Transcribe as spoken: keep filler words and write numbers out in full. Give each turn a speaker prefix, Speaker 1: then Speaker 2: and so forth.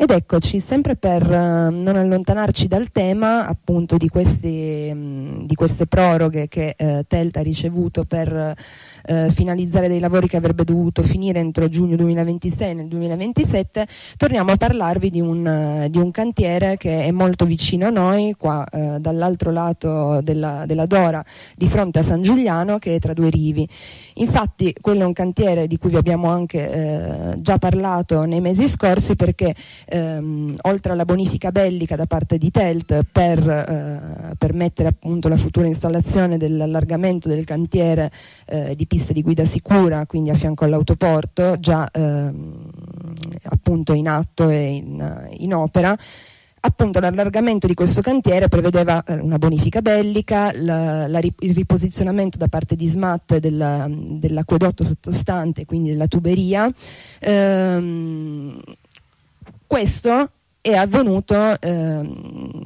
Speaker 1: Ed eccoci, sempre per uh, non allontanarci dal tema appunto di, questi, mh, di queste proroghe che uh, Telt ha ricevuto per uh, finalizzare dei lavori che avrebbe dovuto finire entro giugno duemilaventisei nel duemilaventisette, torniamo a parlarvi di un, uh, di un cantiere che è molto vicino a noi, qua uh, dall'altro lato della, della Dora, di fronte a San Giuliano, che è tra due rivi. Infatti quello è un cantiere di cui vi abbiamo anche eh, già parlato nei mesi scorsi, perché ehm, oltre alla bonifica bellica da parte di Telt per eh, permettere appunto la futura installazione dell'allargamento del cantiere eh, di piste di guida sicura, quindi a fianco all'autoporto, già ehm, appunto in atto e in, in opera, appunto l'allargamento di questo cantiere prevedeva una bonifica bellica, la, la, il riposizionamento da parte di S M A T della, dell'acquedotto sottostante, quindi della tuberia. Ehm, questo è avvenuto ehm,